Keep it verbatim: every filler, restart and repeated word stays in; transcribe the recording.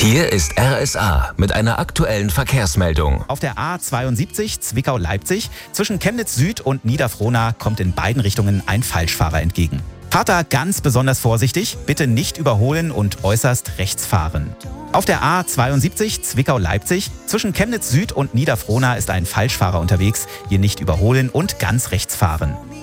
Hier ist R S A mit einer aktuellen Verkehrsmeldung. Auf der A zweiundsiebzig Zwickau-Leipzig zwischen Chemnitz Süd und Niederfrohna kommt in beiden Richtungen ein Falschfahrer entgegen. Fahrt da ganz besonders vorsichtig, bitte nicht überholen und äußerst rechts fahren. Auf der A zweiundsiebzig Zwickau-Leipzig zwischen Chemnitz Süd und Niederfrohna ist ein Falschfahrer unterwegs, hier nicht überholen und ganz rechts fahren.